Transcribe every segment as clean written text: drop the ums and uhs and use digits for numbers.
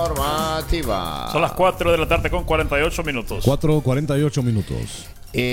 Normativa. Son las 4 de la tarde con 48 minutos. 4:48 minutos.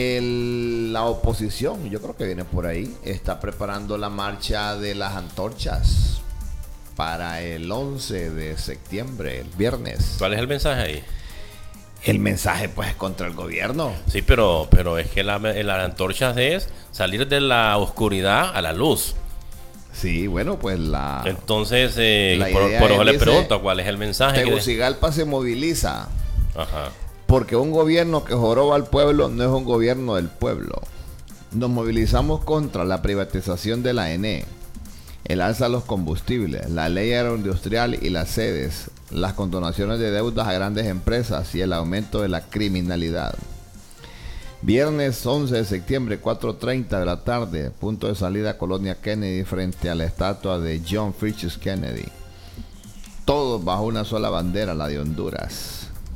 La oposición, yo creo que viene por ahí, está preparando la marcha de las antorchas para el 11 de septiembre, el viernes. ¿Cuál es el mensaje ahí? El mensaje pues es contra el gobierno. Sí, pero es que las antorchas es salir de la oscuridad a la luz. Sí, bueno, pues Entonces, la por idea eso le dice, pregunto, ¿cuál es el mensaje? Tegucigalpa se moviliza. Ajá. Porque un gobierno que joroba al pueblo no es un gobierno del pueblo. Nos movilizamos contra la privatización de la ENE, el alza de los combustibles, la ley agroindustrial y las sedes, las condonaciones de deudas a grandes empresas y el aumento de la criminalidad. Viernes 11 de septiembre, 4:30 de la tarde, punto de salida Colonia Kennedy frente a la estatua de John Fitzgerald Kennedy. Todos bajo una sola bandera, la de Honduras.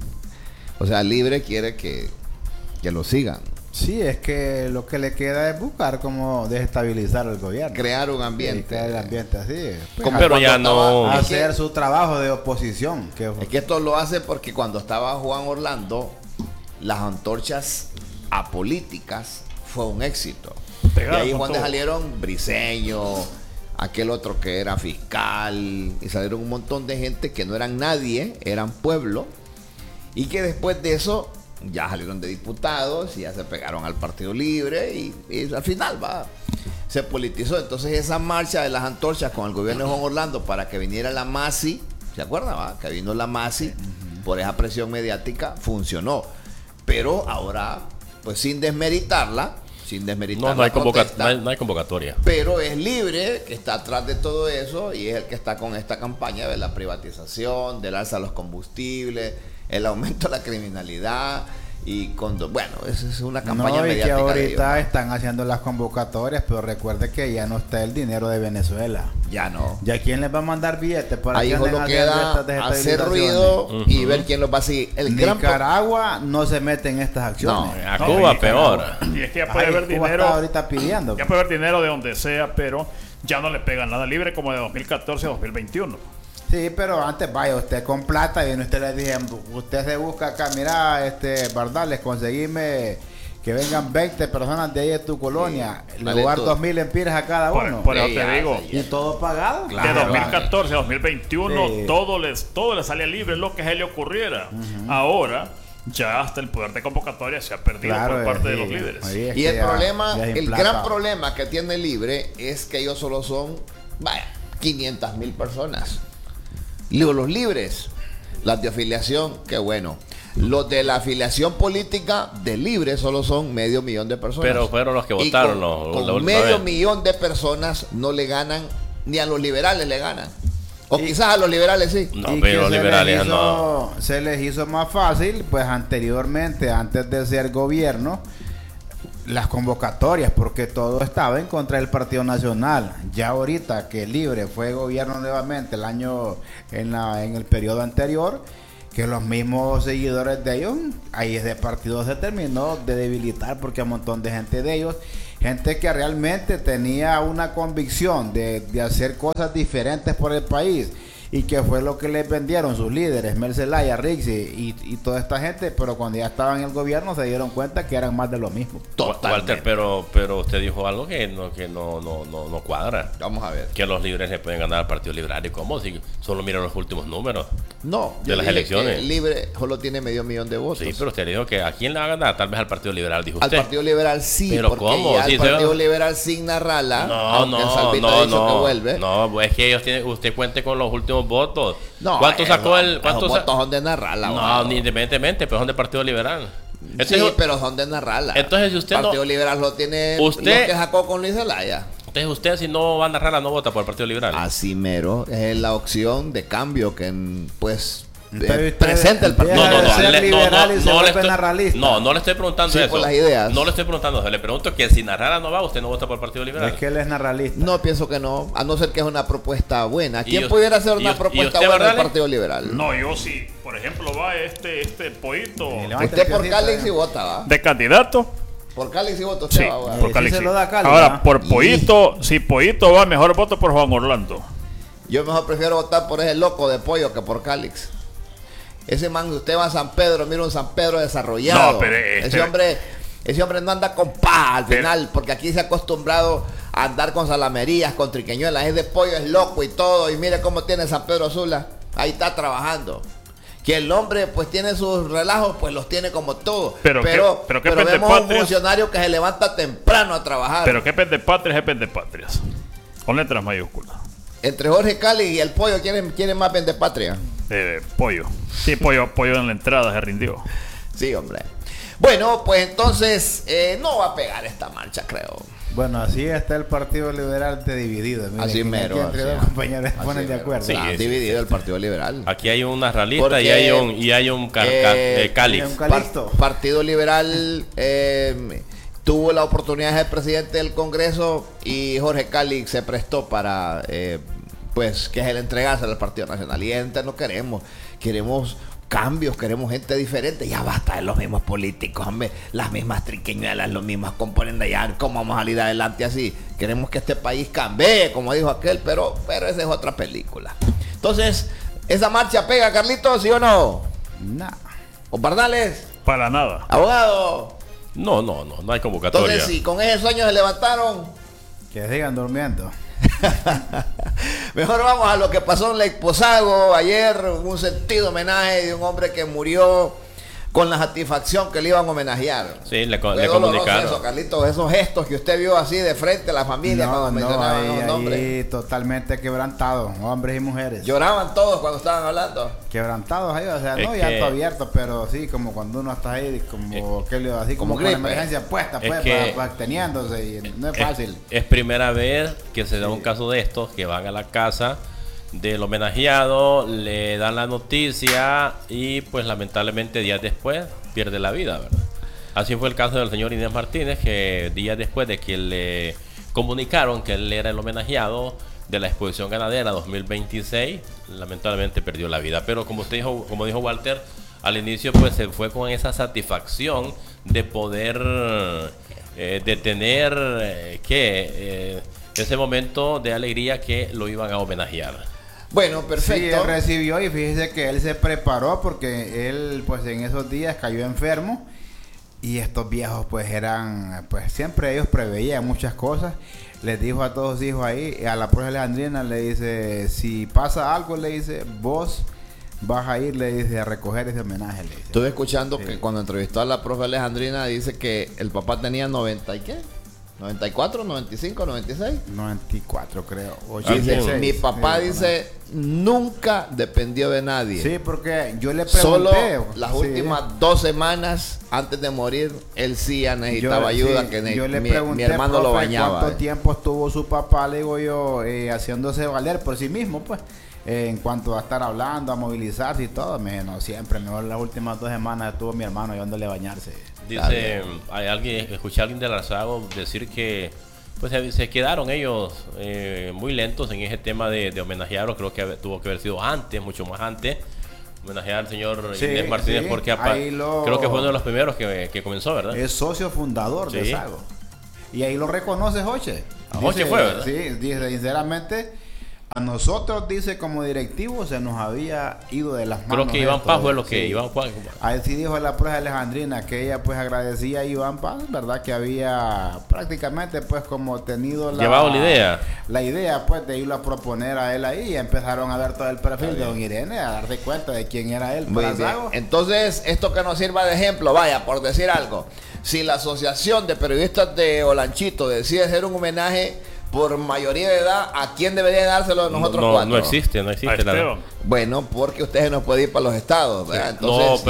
O sea, Libre quiere que lo sigan. Sí, es que lo que le queda es buscar cómo desestabilizar el gobierno. Crear un ambiente. Crear el ambiente así. Como pero ya cuando no... Hacer su trabajo de oposición. Es que esto lo hace porque cuando estaba Juan Orlando, las antorchas apolíticas fue un éxito. Y ahí es cuando salieron Briceño, aquel otro que era fiscal, y salieron un montón de gente que no eran nadie, eran pueblo, y que después de eso ya salieron de diputados y ya se pegaron al Partido Libre y al final se politizó. Entonces esa marcha de las antorchas con el gobierno de Juan Orlando para que viniera la MASI, ¿se acuerdan? Que vino la MASI por esa presión mediática, funcionó. Pero ahora, pues sin desmeritarla, no hay convocatoria. Pero es Libre que está atrás de todo eso y es el que está con esta campaña de la privatización, del alza de los combustibles, el aumento de la criminalidad y bueno, esa es una campaña mediática. Que ahorita están haciendo las convocatorias, pero recuerde que ya no está el dinero de Venezuela. Ya no. ¿Ya quién les va a mandar billetes para ahí que solo queda hacer ruido y ver quién los va a seguir. Nicaragua no se mete en estas acciones. No, a Cuba peor. Y es que ya puede haber dinero. Está ahorita pidiendo. Ya puede haber dinero de donde sea, pero ya no le pega nada Libre como de 2014 a 2021. Sí, pero antes, vaya, usted con plata y usted le dije, usted se busca acá, mira, Bardales, conseguime que vengan 20 personas de ahí de tu colonia, le voy a dar 2,000 empiras a cada uno. Por eso te digo. Y todo pagado. Claro, de 2014 a 2021, sí. todo le salía Libre, lo que se le ocurriera. Ahora, ya hasta el poder de convocatoria se ha perdido por parte de los líderes. Y el problema, el gran problema que tiene Libre es que ellos solo son, 500,000 personas. Los libres, las de afiliación, qué bueno. Los de la afiliación política de Libre solo son 500,000 de personas. Pero fueron los que votaron. Con 500,000 de personas no le ganan, ni a los liberales le ganan. O quizás a los liberales sí. No, pero los liberales no. Se les hizo más fácil, pues anteriormente, antes de ser gobierno, las convocatorias, porque todo estaba en contra del Partido Nacional. Ya ahorita que Libre fue gobierno nuevamente el año en el periodo anterior, que los mismos seguidores de ellos, ahí ese partido se terminó de debilitar porque un montón de gente de ellos, gente que realmente tenía una convicción de hacer cosas diferentes por el país, y que fue lo que les vendieron sus líderes, Mel Zelaya, Rixi y toda esta gente, pero cuando ya estaban en el gobierno se dieron cuenta que eran más de lo mismo. Walter, pero usted dijo algo que no cuadra. Vamos a ver. Que los libres le pueden ganar al Partido Liberal. ¿Y cómo? Si solo miran los últimos números de las elecciones. El Libre solo tiene 500,000 de votos. Sí, pero usted dijo que ¿a quién le va a ganar? Tal vez al Partido Liberal, dijo usted. Al Partido Liberal sí, pero porque ¿cómo? ya el Partido Liberal sin narrarla, no, es que usted cuente con los últimos votos. No, ¿cuánto sacó ¿cuántos votos son de narrarla? No, ni independientemente, pero son del Partido Liberal. Sí, pero son de narrarla. Entonces, si usted el Partido Liberal lo tiene, usted, lo que sacó con Luis Zelaya. Entonces, usted, si no va a narrarla, no vota por el Partido Liberal. Así mero, es la opción de cambio que, pues, presenta el partido. No le estoy preguntando eso. Por las ideas. No le estoy preguntando eso. Le pregunto que si narrara no va, usted no vota por el Partido Liberal. Es que él es narralista. No, pienso que no, a no ser que es una propuesta buena. ¿Quién pudiera hacer una propuesta buena del Partido Liberal? No, yo sí. Por ejemplo, va este Poito. Usted por Calix y vota, ¿va? De candidato. Por Calix y voto, sí, por Calix. Ahora, por Poito, si Poito va, mejor voto por Juan Orlando. Yo mejor prefiero votar por ese loco de Pollo que por Calix. Ese man, usted va a San Pedro, mira un San Pedro desarrollado. No, pero ese hombre no anda con paja al final, porque aquí se ha acostumbrado a andar con salamerías, con triqueñuelas. Es de pollo, es loco y todo. Y mire cómo tiene San Pedro Sula. Ahí está trabajando. Que el hombre pues tiene sus relajos, pues los tiene como todo. Pero vemos a un funcionario que se levanta temprano a trabajar. Pero qué pendepatrias es pendepatrias. Con letras mayúsculas. Entre Jorge Cali y el pollo, ¿quién más pendepatria? Pollo. Sí, pollo en la entrada se rindió. Sí, hombre. Bueno, pues entonces no va a pegar esta marcha, creo. Bueno, así está el Partido Liberal dividido. Mire, así mero. Entre dos compañeros se ponen de acuerdo. Sí, dividido el Partido Liberal. Aquí hay una realista y hay un cáliz. Partido Liberal tuvo la oportunidad de ser presidente del Congreso y Jorge Cali se prestó para pues que se le entregase al Partido Nacional. Y gente no queremos cambios, queremos gente diferente. Ya basta de los mismos políticos, hombre, las mismas triqueñuelas, los mismos componentes. Ya, ¿cómo vamos a salir adelante así? Queremos que este país cambie, como dijo aquel, pero esa es otra película. Entonces, ¿esa marcha pega, Carlitos, sí o no? No. ¿O Pardales? Para nada. ¿Abogado? No hay convocatoria. Entonces, si con ese sueño se levantaron, que sigan durmiendo. Mejor vamos a lo que pasó en Lake Posago ayer, un sentido homenaje de un hombre que murió con la satisfacción que le iban a homenajear. Sí, le comunicaron. Eso, Carlitos, esos gestos que usted vio así de frente a la familia cuando mencionaban los nombres. Ahí totalmente quebrantados, hombres y mujeres. Lloraban todos cuando estaban hablando. Quebrantados ahí, o sea, no llanto abierto, pero sí, como cuando uno está ahí, así como con emergencia puesta, pues, teniéndose, y no es fácil. Es primera vez que se da un caso de estos, que van a la casa del homenajeado, le dan la noticia y pues lamentablemente días después pierde la vida, ¿verdad? Así fue el caso del señor Inés Martínez, que días después de que le comunicaron que él era el homenajeado de la exposición ganadera 2026, lamentablemente perdió la vida. Pero como dijo Walter al inicio, pues se fue con esa satisfacción de poder de tener ese momento de alegría que lo iban a homenajear. Bueno, perfecto. Sí, él recibió y fíjese que él se preparó porque él pues en esos días cayó enfermo y estos viejos pues eran, pues siempre ellos preveían muchas cosas. Les dijo a todos sus hijos ahí, a la profe Alejandrina le dice, si pasa algo, le dice, vos vas a ir, le dice, a recoger ese homenaje, le dice. Estuve escuchando que cuando entrevistó a la profe Alejandrina dice que el papá tenía 90 y qué. 94, 95, 96. 94 creo. Dice, mi papá dice, nunca dependió de nadie. Sí, porque yo le pregunté. Solo las últimas 2 semanas antes de morir, él sí necesitaba ayuda. Yo le pregunté, mi hermano lo bañaba. ¿Cuánto tiempo estuvo su papá, le digo yo, haciéndose valer por sí mismo, pues? En cuanto a estar hablando, a movilizarse y todo, no siempre, mejor las últimas 2 semanas estuvo mi hermano ayudándole a bañarse. Dice, escuché a alguien de Larzago decir que pues se quedaron ellos muy lentos en ese tema de homenajearlo. Creo que tuvo que haber sido antes, mucho más antes, homenajear al señor Inés Martínez, porque creo que fue uno de los primeros que comenzó, ¿verdad? Es socio fundador de Sago. Y ahí lo reconoce Joche. Joche fue, ¿verdad? Sí, dice, sinceramente, a nosotros, dice, como directivos se nos había ido de las manos. Creo que Iván Paz fue lo que Iván Paz. A él sí dijo la profe Alejandrina que ella pues agradecía a Iván Paz, verdad, que había prácticamente pues como tenido llevado la idea pues de irlo a proponer a él ahí, y empezaron a ver todo el perfil de don Irene, a darse cuenta de quién era él. Muy bien. Entonces, esto que nos sirva de ejemplo, vaya, por decir algo, si la Asociación de Periodistas de Olanchito decide hacer un homenaje por mayoría de edad, ¿a quién debería dárselo de nosotros cuatro? No existe. Bueno, porque usted no puede ir para los estados, ¿verdad? Entonces, no,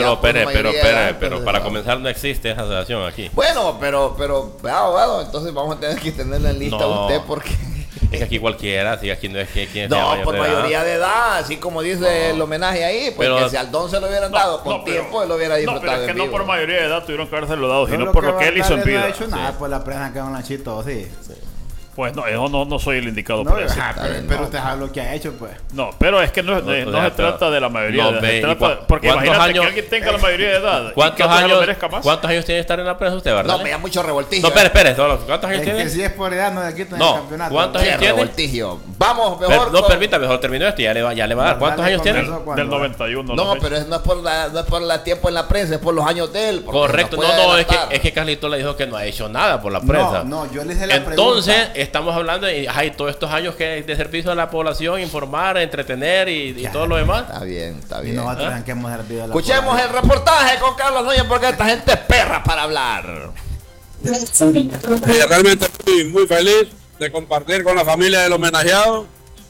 pero para comenzar no existe esa asociación aquí. Bueno, pero, abogado, entonces vamos a tener que tenerla en lista a usted porque... Es que aquí cualquiera, si aquí no es que... No, por mayoría de edad, así como dice el homenaje ahí, pues que si al don se lo hubieran dado con tiempo, él lo hubiera disfrutado. No, pero es que no por mayoría de edad tuvieron que haberse lo dado, sino por lo que él hizo en vida. No ha hecho nada, pues la prensa quedó en la chito, sí. Pues no, yo no soy el indicado No, para decir. pero usted sabe lo que ha hecho, pues. No, pero es que no se trata de la mayoría de edad. Porque imagínate años, que alguien tenga la mayoría de edad. ¿Cuántos años tiene que estar en la prensa usted, verdad? No, me da mucho revoltijo. No, espere. ¿Cuántos años tiene? Que si es por edad, no le quitan No, el campeonato. ¿cuántos años tiene? Revoltijo. Vamos, mejor. No, permítame, mejor termino esto. Ya le va a dar. ¿Cuántos años tiene? Del 91. No, pero no es por el tiempo en la prensa, es por los años de él. Correcto, no, es que Carlito le dijo que no ha hecho nada por la prensa. No, yo le hice la Entonces, pregunta. estamos hablando de todos estos años que de servicio a la población, informar, entretener y todo lo demás. Está bien. Y nosotros que hemos servido a la Escuchemos el reportaje con Carlos Núñez porque esta gente es perra para hablar. Realmente estoy muy feliz de compartir con la familia del homenajeado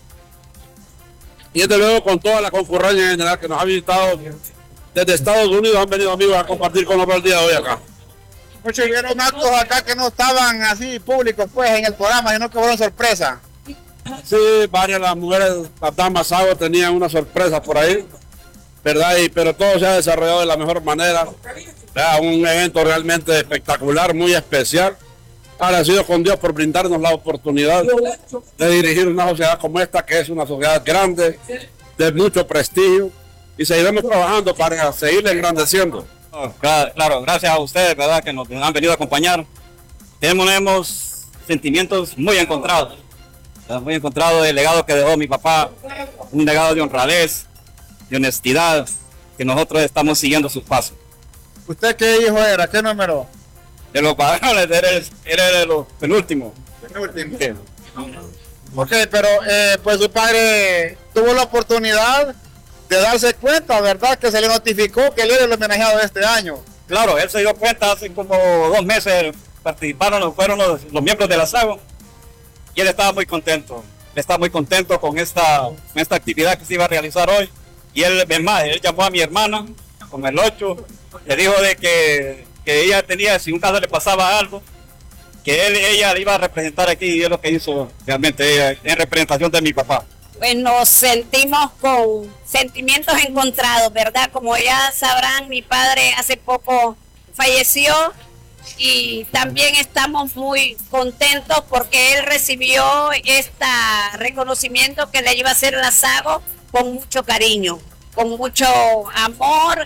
y desde luego con toda la concurrencia en general que nos ha visitado desde Estados Unidos. Han venido amigos a compartir con nosotros el día de hoy acá. Muchos vieron actos acá que no estaban así públicos pues en el programa, sino que fueron sorpresa. Sí, varias las mujeres, las damas Sago tenían una sorpresa por ahí, ¿verdad? Pero todo se ha desarrollado de la mejor manera. Un evento realmente espectacular, muy especial. Agradecido con Dios por brindarnos la oportunidad de dirigir una sociedad como esta, que es una sociedad grande, de mucho prestigio, y seguiremos trabajando para seguirle engrandeciendo. Claro, gracias a ustedes, ¿verdad?, que nos han venido a acompañar. Tenemos sentimientos muy encontrados. Muy encontrados del legado que dejó mi papá, un legado de honradez, de honestidad, que nosotros estamos siguiendo sus pasos. ¿Usted qué hijo era? ¿Qué número? De los varones, era de los penúltimos. Sí. Ok, pero pues su padre tuvo la oportunidad de darse cuenta, ¿verdad?, que se le notificó que él era el homenajeado de este año. Claro, él se dio cuenta hace como 2 meses, fueron los miembros de la SAGO, y él estaba muy contento. Él estaba muy contento con esta actividad que se iba a realizar hoy. Y él llamó a mi hermana, con el 8, le dijo de que ella tenía, si un caso le pasaba algo, que ella le iba a representar aquí, y es lo que hizo realmente ella, en representación de mi papá. Pues nos sentimos con sentimientos encontrados, ¿verdad? Como ya sabrán, mi padre hace poco falleció y también estamos muy contentos porque él recibió este reconocimiento que le iba a hacer la SAGO con mucho cariño, con mucho amor.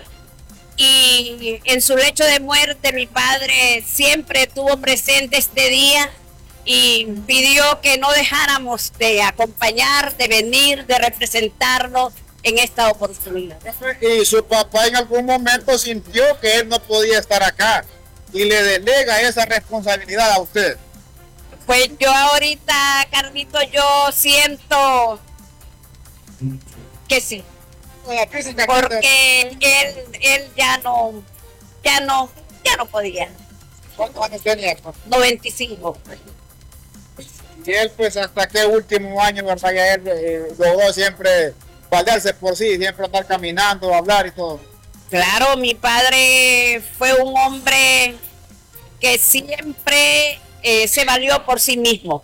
Y en su lecho de muerte mi padre siempre estuvo presente este día y pidió que no dejáramos de acompañar, de venir, de representarnos en esta oportunidad. Y su papá en algún momento sintió que él no podía estar acá y le delega esa responsabilidad a usted. Pues yo ahorita, Carlito, yo siento que sí. Porque él ya no podía. ¿Cuántos años tenía? 95. Y él pues hasta qué último año, ¿verdad? Ya él logró siempre valerse por sí, siempre andar caminando, hablar y todo. Claro, mi padre fue un hombre que siempre se valió por sí mismo.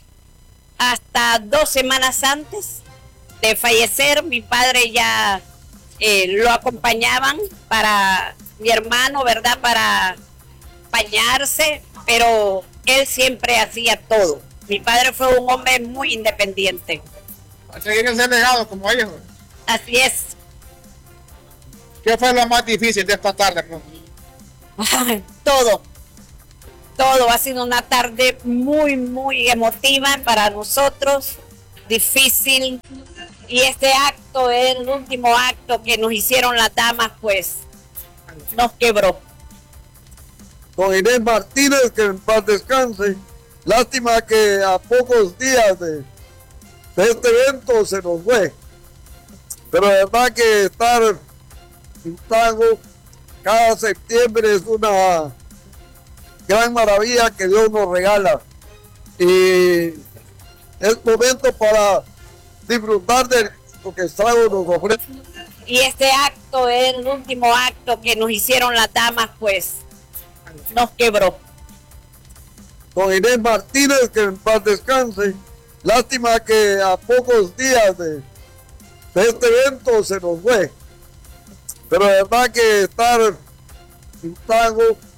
Hasta 2 semanas antes de fallecer, mi padre ya lo acompañaban para mi hermano, ¿verdad? Para bañarse, pero él siempre hacía todo. Mi padre fue un hombre muy independiente. A seguir ese legado como hijo. Así es. ¿Qué fue lo más difícil de esta tarde? Todo ha sido una tarde muy, muy emotiva para nosotros, difícil. Y este acto, el último acto que nos hicieron las damas, pues nos quebró. Don Inés Martínez, que en paz descanse. Lástima que a pocos días de este evento se nos fue. Pero de verdad que estar en Tago cada septiembre es una gran maravilla que Dios nos regala. Y es momento para disfrutar de lo que Tago nos ofrece. Y este acto, el último acto que nos hicieron las damas, pues nos quebró. Don Inés Martínez, que en paz descanse. Lástima que a pocos días de este evento se nos fue. Pero de verdad que estar en Tago